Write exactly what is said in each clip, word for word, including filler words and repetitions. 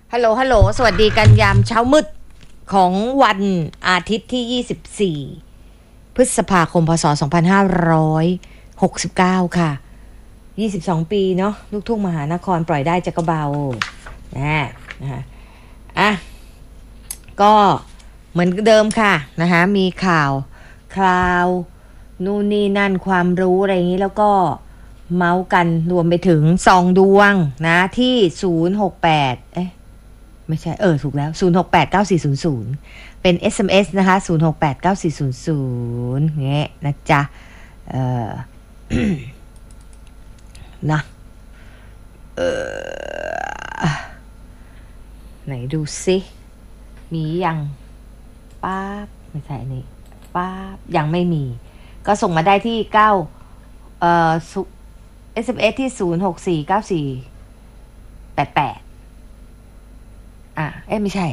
ฮัลโหลฮัลโหลสวัสดีกันยามเช้ามืดของวันอาทิตย์ที่ยี่สิบสี่พฤษภาคมพศสองพันห้าร้อยหกสิบเก้าค่ะยี่สิบสองปีเนาะลูกทุ่งมหานครปล่อยได้จะกระเบานะนะคะอ่ะก็เหมือนเดิมค่ะนะคะมีข่าวคราวนู่นนี่นั่นความรู้อะไรอย่างนี้แล้วก็เมาส์กันรวมไปถึงซองดวงนะที่ศูนย์ หก แปดเอ๊ะไม่ใช่เออถูกแล้วศูนย์ หก แปด เก้า สี่ ศูนย์ ศูนย์เป็น เอส เอ็ม เอส นะคะศูนย์ หก แปด เก้า สี่ ศูนย์ ศูนย์เงี้ยนะจ๊ะเอ่อ นะเออไหนดูซิมียังป๊าบไม่ใช่นี่ป๊าบยังไม่มีก็ส่งมาได้ที่เก้าเอ่อ เอส เอ็ม เอส ที่ศูนย์ หก สี่ เก้า สี่ แปด แปดอ่ะเอ๊ะไม่ใช่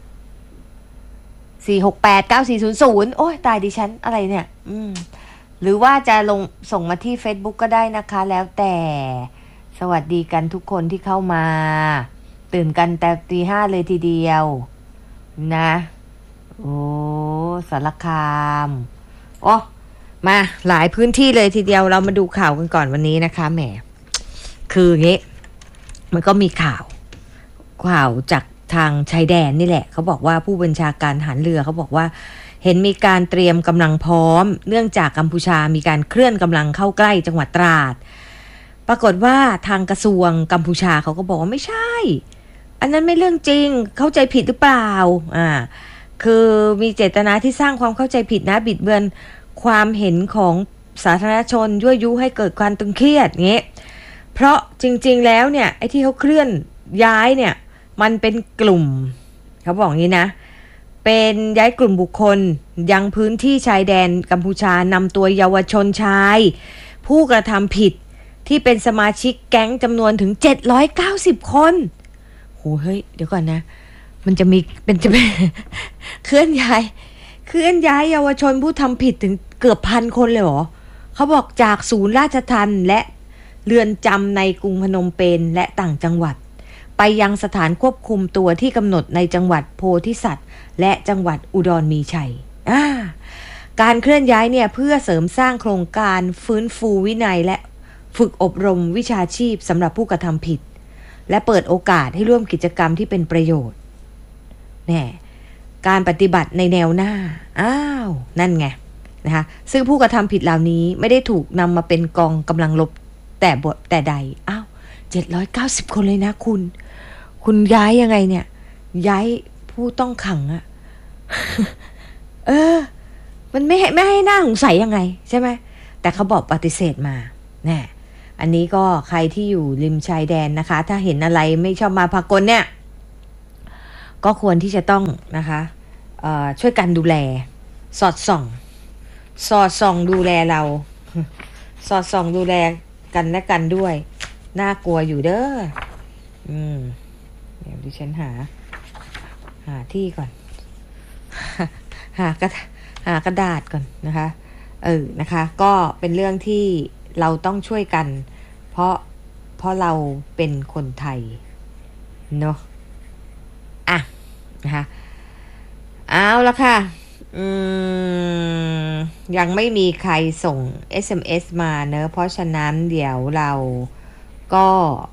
สี่ หก แปด เก้า สี่ ศูนย์ ศูนย์โอ้ยตายดิฉันอะไรเนี่ยอืมหรือว่าจะลงส่งมาที่ Facebook ก็ได้นะคะแล้วแต่สวัสดีกันทุกคนที่เข้ามาตื่นกันแต่ตีห้าเลยทีเดียวนะโอ้สารคามโอ้มาหลายพื้นที่เลยทีเดียวเรามาดูข่าวกันก่อนวันนี้นะคะแหมคืออย่างงี้มันก็มีข่าวข่าวจากทางชายแดนนี่แหละเขาบอกว่าผู้บัญชาการทหารเรือเขาบอกว่าเห็นมีการเตรียมกำลังพร้อมเนื่องจากกัมพูชามีการเคลื่อนกำลังเข้าใกล้จังหวัดตราดปรากฏว่าทางกระทรวงกัมพูชาเขาก็บอกว่าไม่ใช่อันนั้นไม่เรื่องจริงเข้าใจผิดหรือเปล่าอ่าคือมีเจตนาที่สร้างความเข้าใจผิดนะบิดเบือนความเห็นของสาธารณชนยั่วยุให้เกิดความตึงเครียดเงี้ยเพราะจริงๆแล้วเนี่ยไอ้ที่เขาเคลื่อนย้ายเนี่ยมันเป็นกลุ่มเขาบอกงี้นะเป็นย้ายกลุ่มบุคคลยังพื้นที่ชายแดนกัมพูชานำตัวเยาวชนชายผู้กระทำผิดที่เป็นสมาชิกแก๊งจำนวนถึงเจ็ดร้อยเก้าสิบคนโหเฮ้ยเดี๋ยวก่อนนะมันจะมีเป็นจะเป็นเคลื่อนย้ายเคลื่อนย้ายเยาวชนผู้ทำผิดถึงเกือบพันคนเลยเหรอเขาบอกจากศูนย์ราชทัณฑ์และเรือนจำในกรุงพนมเปญและต่างจังหวัดไปยังสถานควบคุมตัวที่กำหนดในจังหวัดโพธิสัตว์และจังหวัดอุดรมีชัยอ่าการเคลื่อนย้ายเนี่ยเพื่อเสริมสร้างโครงการฟื้นฟูวินัยและฝึกอบรมวิชาชีพสำหรับผู้กระทำผิดและเปิดโอกาสให้ร่วมกิจกรรมที่เป็นประโยชน์แน่การปฏิบัติในแนวหน้าอ้าวนั่นไงนะคะซึ่งผู้กระทำผิดเหล่านี้ไม่ได้ถูกนำมาเป็นกองกำลังรบแต่บทแต่ใดอ้าวเจ็ดร้อยเก้าสิบคนเลยนะคุณคุณย้ายยังไงเนี่ยย้ายผู้ต้องขังอะ เออมันไม่ให้ไม่ให้หน้าสงสัยยังไงใช่ไหมแต่เขาบอกปฏิเสธมาแน่อันนี้ก็ใครที่อยู่ริมชายแดนนะคะถ้าเห็นอะไรไม่ชอบมาพากลเนี่ยก็ควรที่จะต้องนะคะเอ่อช่วยกันดูแลสอดส่องสอดส่องดูแลเราสอดส่องดูแลกันและกันด้วยน่ากลัวอยู่เด้ออืมเดี๋ยวดิฉันหาหาที่ก่อน หากระหากระดาษก่อนนะคะเออนะคะก็เป็นเรื่องที่เราต้องช่วยกันเพราะเพราะเราเป็นคนไทยเนาะอ่ะนะคะเอาละค่ะอืมยังไม่มีใครส่ง เอส เอ็ม เอส มาเนอะเพราะฉะนั้นเดี๋ยวเราก็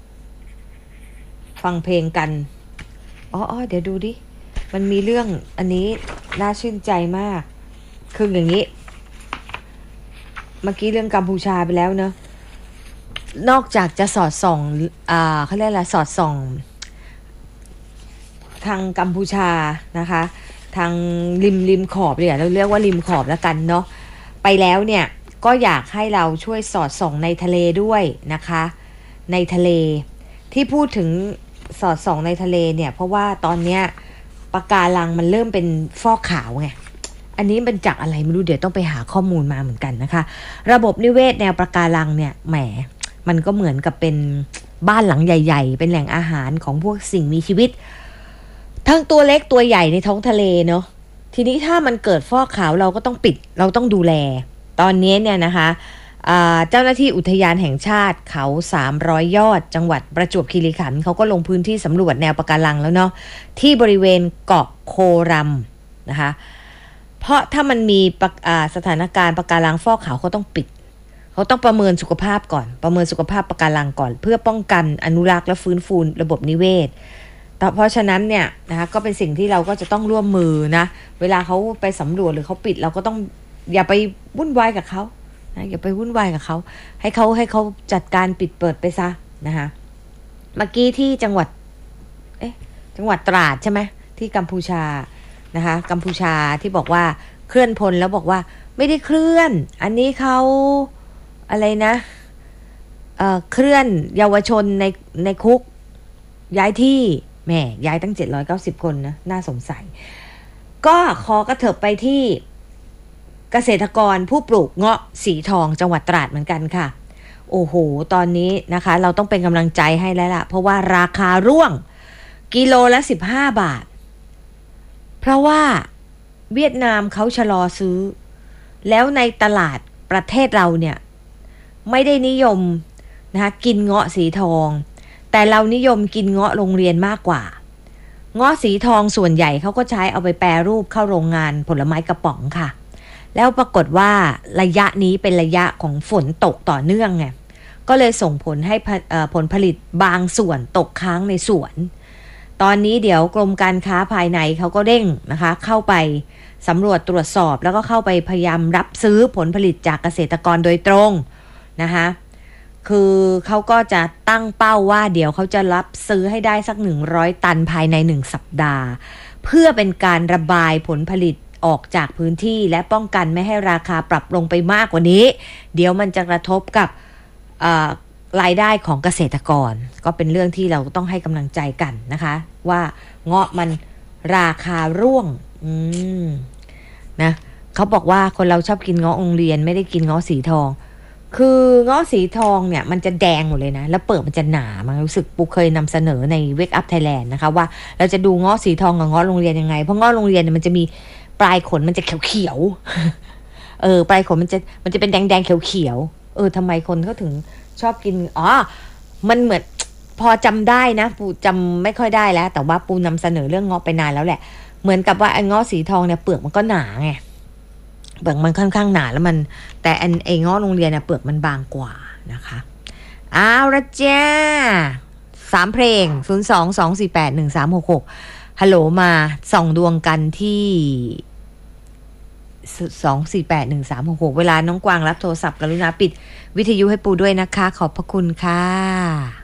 ฟังเพลงกันอ๋อเดี๋ยวดูดิมันมีเรื่องอันนี้น่าชื่นใจมากคืออย่างนี้เมื่อกี้เรื่องกัมพูชาไปแล้วเนอะนอกจากจะสอดส่องอ่าเขาเรียกอะไรสอดส่องทางกัมพูชานะคะทางริมริมขอบเนี่ยเราเรียกว่าริมขอบแล้วกันเนาะไปแล้วเนี่ยก็อยากให้เราช่วยสอดส่องในทะเลด้วยนะคะในทะเลที่พูดถึงสอดส่องในทะเลเนี่ยเพราะว่าตอนเนี้ยปะการังมันเริ่มเป็นฟอกขาวไงอันนี้เป็นจากอะไรไม่รู้เดี๋ยวต้องไปหาข้อมูลมาเหมือนกันนะคะระบบนิเวศแนวปะการังเนี่ยแหมมันก็เหมือนกับเป็นบ้านหลังใหญ่ๆเป็นแหล่งอาหารของพวกสิ่งมีชีวิตทั้งตัวเล็กตัวใหญ่ในท้องทะเลเนาะทีนี้ถ้ามันเกิดฟอกขาวเราก็ต้องปิดเราต้องดูแลตอนนี้เนี่ยนะคะเจ้าหน้าที่อุทยานแห่งชาติเขาสามร้อยยอดจังหวัดประจวบคีรีขันธ์เขาก็ลงพื้นที่สำรวจแนวปะการังแล้วเนาะที่บริเวณเกาะโครัมนะคะเพราะถ้ามันมีสถานการณ์ปะการังฟอกขาวเขาต้องปิดเขาต้องประเมินสุขภาพก่อนประเมินสุขภาพปะการังก่อนเพื่อป้องกันอนุรักษ์และฟื้นฟูระบบนิเวศแต่เพราะฉะนั้นเนี่ยนะคะก็เป็นสิ่งที่เราก็จะต้องร่วมมือนะเวลาเขาไปสำรวจหรือเขาปิดเราก็ต้องอย่าไปวุ่นวายกับเขานะอย่าไปวุ่นวายกับเขาให้เขาให้เขาจัดการปิดเปิดไปซะนะคะเมื่อกี้ที่จังหวัดเอ๊ะจังหวัดตราดใช่ไหมที่กัมพูชานะคะกัมพูชาที่บอกว่าเคลื่อนพลแล้วบอกว่าไม่ได้เคลื่อนอันนี้เขาอะไรนะเอ่อเคลื่อนเยาวชนในในคุกย้ายที่แหมย้ายตั้งเจ็ดร้อยเก้าสิบคนนะน่าสงสัยก็ขอกระเถิบไปที่เกษตรกรผู้ปลูกเงาะสีทองจังหวัดตราดเหมือนกันค่ะโอ้โหตอนนี้นะคะเราต้องเป็นกำลังใจให้แล้วล่ะเพราะว่าราคาร่วงกิโลละสิบห้าบาทเพราะว่าเวียดนามเขาชะลอซื้อแล้วในตลาดประเทศเราเนี่ยไม่ได้นิยมนะคะกินเงาะสีทองแต่เรานิยมกินเงาะโรงเรียนมากกว่าเงาะสีทองส่วนใหญ่เขาก็ใช้เอาไปแปรรูปเข้าโรงงานผลไม้กระป๋องค่ะแล้วปรากฏว่าระยะนี้เป็นระยะของฝนตกต่อเนื่องไงก็เลยส่งผลให้ผลผลิตบางส่วนตกค้างในสวนตอนนี้เดี๋ยวกรมการค้าภายในเขาก็เร่งนะคะเข้าไปสำรวจตรวจสอบแล้วก็เข้าไปพยายามรับซื้อผลผลิตจากเกษตรกรโดยตรงนะคะคือเขาก็จะตั้งเป้าว่าเดี๋ยวเขาจะรับซื้อให้ได้สักหนึ่งร้อยตันภายในหนึ่งสัปดาห์เพื่อเป็นการระบายผลผลิตออกจากพื้นที่และป้องกันไม่ให้ราคาปรับลงไปมากกว่านี้เดี๋ยวมันจะกระทบกับรายได้ของเกษตรกรก็เป็นเรื่องที่เราต้องให้กำลังใจกันนะคะว่าเงาะมันราคาร่วงอืมนะเขาบอกว่าคนเราชอบกินเงาะโรงเรียนไม่ได้กินเงาะสีทองคือเงาะสีทองเนี่ยมันจะแดงหมดเลยนะแล้วเปลือกมันจะหนามันรู้สึกปูเคยนำเสนอใน Wake Up Thailand นะคะว่าเราจะดูเงาะสีทองกับเงาะโรงเรียนยังไงเพราะเงาะโรงเรียนเนี่ยมันจะมีปลายขนมันจะเขียวๆเออปลายขนมันจะมันจะเป็นแดงๆเขียวๆเออทำไมคนเขาถึงชอบกินอ๋อมันเหมือนพอจำได้นะปูจำไม่ค่อยได้แล้วแต่ว่าปูนำเสนอเรื่องเงาะไปนานแล้วแหละเหมือนกับว่าไอ้เงาะสีทองเนี่ยเปลือกมันก็หนาไงเปลือกมันค่อนข้างหนาแล้วมันแต่อันไอ้เงาะโรงเรียนเนี่ยเปลือกมันบางกว่านะคะเอาละจ้าสามเพลงศูนย์ สอง สอง สี่ แปด หนึ่ง สาม หก หกฮัลโหลมาส่องดวงกันที่สอง สี่ แปด หนึ่ง สาม หก หกเวลาน้องกวางรับโทรศัพท์กรุณาปิดวิทยุให้ปูด้วยนะคะขอบพระคุณค่ะ